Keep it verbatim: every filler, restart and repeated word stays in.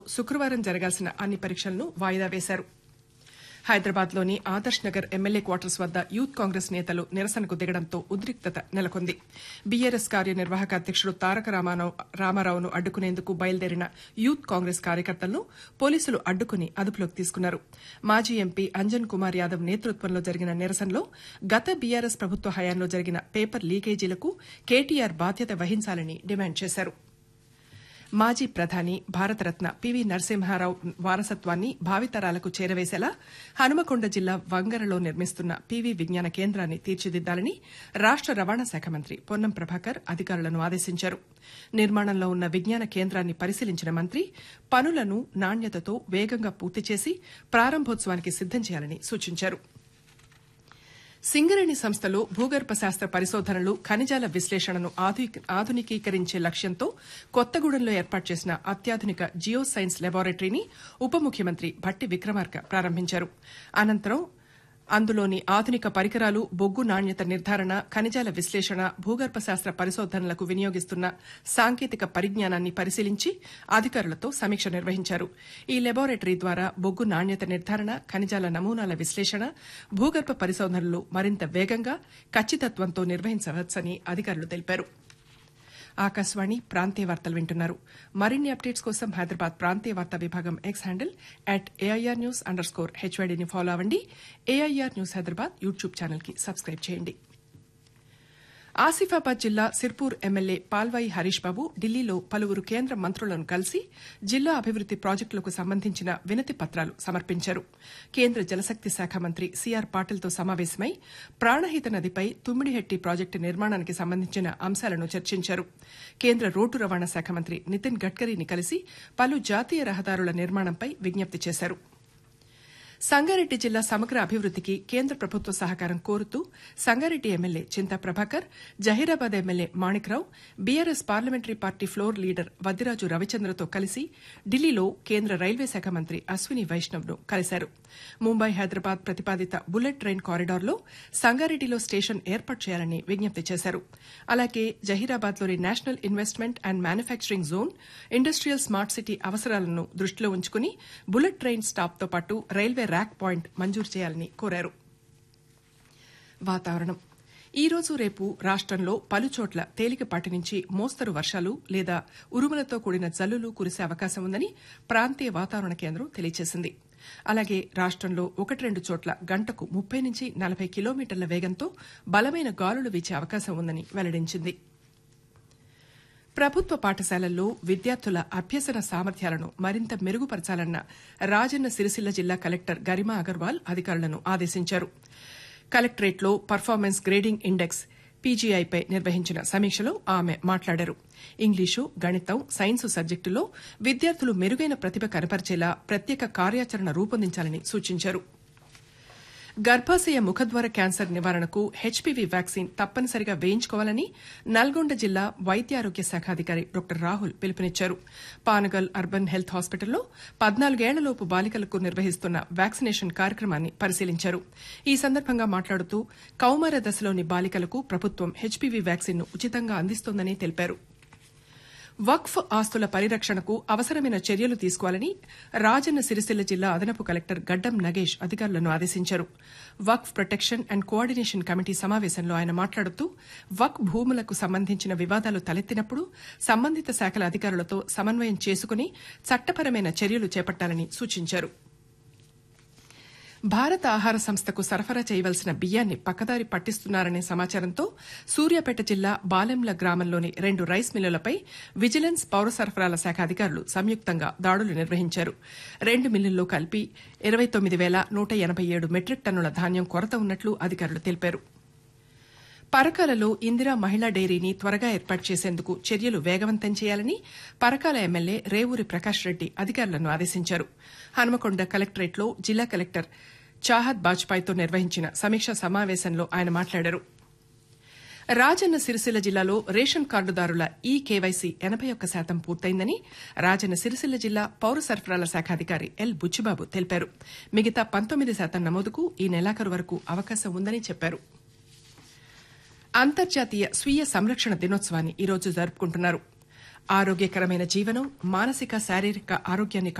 శుక్రవారం జరగాల్సిన అన్ని పరీక్షలను వాయిదా వేశారు. హైదరాబాద్లోని ఆదర్శ్ నగర్ ఎమ్మెల్యే క్వార్టర్స్ వద్ద యూత్ కాంగ్రెస్ నేతలు నిరసనకు దిగడంతో ఉద్రిక్తత నెలకొంది. బీఆర్ఎస్ కార్యనిర్వాహక అధ్యకుడు తారక రామారావును అడ్డుకునేందుకు బయలుదేరిన యూత్ కాంగ్రెస్ కార్యకర్తలను పోలీసులు అడ్డుకుని అదుపులోకి తీసుకున్నారు. మాజీ ఎంపీ అంజన్ కుమార్ యాదవ్ నేతృత్వంలో జరిగిన నిరసనలో గత బీఆర్ఎస్ ప్రభుత్వ హయాంలో జరిగిన పేపర్ లీకేజీలకు కేటీఆర్ బాధ్యత వహించాలని డిమాండ్ చేశారు. మాజీ ప్రధాని భారతరత్న పివి నరసింహారావు వారసత్వాన్ని భావితరాలకు చేరవేసేలా హనుమకొండ జిల్లా వంగరలో నిర్మిస్తున్న పివి విజ్ఞాన కేంద్రాన్ని తీర్చిదిద్దాలని రాష్ట రవాణా శాఖ మంత్రి పొన్నం ప్రభాకర్ అధికారులను ఆదేశించారు. నిర్మాణంలో ఉన్న విజ్ఞాన కేంద్రాన్ని పరిశీలించిన మంత్రి పనులను నాణ్యతతో వేగంగా పూర్తి చేసి ప్రారంభోత్సవానికి సిద్దం చేయాలని సూచించారు. సింగరేణి సంస్థలో భూగర్భ శాస్త్ర పరిశోధనలు ఖనిజాల విశ్లేషణను ఆధునికీకరించే లక్ష్యంతో కొత్తగూడెంలో ఏర్పాటు చేసిన అత్యాధునిక జియో సైన్స్ లాబొరేటరీని ఉప ముఖ్యమంత్రి భట్టి విక్రమార్క ప్రారంభించారు. అనంతరం అందులోని ఆధునిక పరికరాలు, బొగ్గు నాణ్యత నిర్ధారణ, ఖనిజాల విశ్లేషణ, భూగర్భ శాస్త్ర పరిశోధనలకు వినియోగిస్తున్న సాంకేతిక పరిజ్ఞానాన్ని పరిశీలించి అధికారులతో సమీక్ష నిర్వహించారు. ఈ లాబొరేటరీ ద్వారా బొగ్గు నాణ్యత నిర్ధారణ, ఖనిజాల నమూనాల విశ్లేషణ, భూగర్భ పరిశోధనలు మరింత వేగంగా, ఖచ్చితత్వంతో నిర్వహించవచ్చని అధికారులు తెలిపారు. ఆకాశవాణి ప్రాంతీయ వార్తలు వింటున్నారు. మరిన్ని అప్డేట్స్ కోసం హైదరాబాద్ ప్రాంతీయ వార్తా విభాగం X handle at AIR news under score హెచ్వైడీని follow అవ్వండి. AIR news Hyderabad YouTube channel కి సబ్స్క్రైబ్ చేయండి. ఆసిఫాబాద్ జిల్లా సిర్పూర్ ఎమ్మెల్యే పాల్వాయి హరీష్ బాబు ఢిల్లీలో పలువురు కేంద్ర మంత్రులను కలిసి జిల్లా అభివృద్ది ప్రాజెక్టులకు సంబంధించిన వినతి పత్రాలు సమర్పించారు. కేంద్ర జలశక్తి శాఖ మంత్రి సీఆర్ పాటిల్తో సమావేశమై ప్రాణహిత నదిపై తుమ్మిడిహెట్టి ప్రాజెక్టు నిర్మాణానికి సంబంధించిన అంశాలను చర్చించారు. కేంద్ర రోడ్డు రవాణా శాఖ మంత్రి నితిన్ గడ్కరీని కలిసి పలు జాతీయ రహదారుల నిర్మాణంపై విజ్ఞప్తి చేశారు. సంగారెడ్డి జిల్లా సమగ్ర అభివృద్దికి కేంద్ర ప్రభుత్వ సహకారం కోరుతూ Sangareddy MLA Chinta Prabhakar, Zaheerabad MLA Manikrao BRS parliamentary party floor leader Vaddiraju రవిచంద్రతో కలిసి ఢిల్లీలో కేంద్ర రైల్వే శాఖ మంత్రి అశ్విని వైష్ణవ్ ను కలిశారు. ముంబై హైదరాబాద్ ప్రతిపాదిత బుల్లెట్ ట్రైన్ కారిడార్లో సంగారెడ్డిలో స్టేషన్ ఏర్పాటు చేయాలని విజ్ఞప్తి చేశారు. అలాగే జహీరాబాద్లోని national investment and manufacturing zone, industrial smart city అవసరాలను దృష్టిలో ఉంచుకుని బుల్లెట్ ట్రైన్ స్టాప్తో పాటు రైల్వే ర్యాక్ పాయింట్ మంజూరు చేయాలని కోరారు. వాతావరణం. ఈ రోజు రేపు రాష్టంలో పలుచోట్ల తేలికపాటి నుంచి మోస్తరు వర్షాలు లేదా ఉరుములతో కూడిన జల్లులు కురిసే అవకాశం ఉందని ప్రాంతీయ వాతావరణ కేంద్రం తెలియజేసింది. అలాగే రాష్టంలో ఒకటి రెండు చోట్ల గంటకు ముప్పై నుంచి నలభై కిలోమీటర్ల వేగంతో బలమైన గాలులు వీచే అవకాశం ఉందని వెల్లడించింది. ప్రభుత్వ పాఠశాలల్లో విద్యార్థుల అభ్యసన సామర్థ్యాలను మరింత మెరుగుపరచాలన్న రాజన్న సిరిసిల్ల జిల్లా కలెక్టర్ గరిమా అగర్వాల్ అధికారులను ఆదేశించారు. కలెక్టరేట్లో పర్ఫార్మెన్స్ గ్రేడింగ్ ఇండెక్స్ పీజీఐపై నిర్వహించిన సమీక్షలో ఆమె మాట్లాడారు. ఇంగ్లీషు, గణితం, సైన్సు సబ్జెక్టులో విద్యార్థులు మెరుగైన ప్రతిభ కనపరిచేలా ప్రత్యేక కార్యాచరణ రూపొందించాలని సూచించారు. గర్భాశయ ముఖద్వార క్యాన్సర్ నివారణకు హెచ్పీవీ వ్యాక్సిన్ తప్పనిసరిగా వేయించుకోవాలని నల్గొండ జిల్లా వైద్యారోగ్య శాఖ అధికారి డాక్టర్ రాహుల్ పిలుపునిచ్చారు. పానగల్ అర్బన్ హెల్త్ హాస్పిటల్లో పద్నాలుగేళ్లలోపు బాలికలకు నిర్వహిస్తున్న వ్యాక్సినేషన్ కార్యక్రమాన్ని పరిశీలించారు. ఈ సందర్భంగా మాట్లాడుతూ కౌమార దశలోని బాలికలకు ప్రభుత్వం హెచ్పీవీ వ్యాక్సిన్ను ఉచితంగా అందిస్తోందని తెలిపారు. వక్ఫ్ ఆస్తుల పరిరక్షణకు అవసరమైన చర్యలు తీసుకోవాలని రాజన్న సిరిసిల్ల జిల్లా అదనపు కలెక్టర్ గడ్డం నగేష్ అధికారులను ఆదేశించారు. వక్ఫ్ ప్రొటెక్షన్ అండ్ కోఆర్డినేషన్ కమిటీ సమావేశంలో ఆయన మాట్లాడుతూ వక్ఫ్ భూములకు సంబంధించిన వివాదాలు తలెత్తినప్పుడు సంబంధిత శాఖల అధికారులతో సమన్వయం చేసుకుని చట్టపరమైన చర్యలు చేపట్టాలని సూచించారు. భారత ఆహార సంస్థకు సరఫరా చేయవలసిన బియ్యాన్ని పక్కదారి పట్టిస్తున్నారనే సమాచారంతో సూర్యాపేట జిల్లా బాలెంల గ్రామంలోని రెండు రైస్ మిల్లులపై విజిలెన్స్, పౌర సరఫరాల శాఖ అధికారులు సంయుక్తంగా దాడులు నిర్వహించారు. రెండు మిల్లుల్లో కలిపి ఇరవై తొమ్మిది వేల నూట ఎనబై ఏడు మెట్రిక్ టన్నుల ధాన్యం కొరత ఉన్నట్లు అధికారులు తెలిపారు. పరకాలలో ఇందిరా మహిళా డైరీని త్వరగా ఏర్పాటు చేసేందుకు చర్యలు వేగవంతం చేయాలని పరకాల ఎమ్మెల్యే రేవూరి ప్రకాష్ రెడ్డి అధికారులను ఆదేశించారు. హనుమకొండ కలెక్టరేట్లో జిల్లా కలెక్టర్ చాహద్ బాజ్పాయ్తో నిర్వహించిన సమీక్షా సమావేశంలో ఆయన మాట్లాడారు. రాజన్న సిరిసిల్ల జిల్లాలో రేషన్ కార్డుదారుల ఈ కేవైసీ ఎనబై ఒక్క శాతం పూర్తయిందని రాజన్న సిరిసిల్ల జిల్లా పౌర సరఫరాల శాఖ అధికారి ఎల్ బుచ్చిబాబు తెలిపారు. మిగతా పంతొమ్మిది శాతం నమోదుకు ఈ నెలాఖరు వరకు అవకాశం ఉందని చెప్పారు. అంతర్జాతీయ స్వీయ సంరక్షణ దినోత్సవాన్ని ఈరోజు జరుపుకుంటున్నారు. ఆరోగ్యకరమైన జీవనం మానసిక శారీరక ఆరోగ్యాన్ని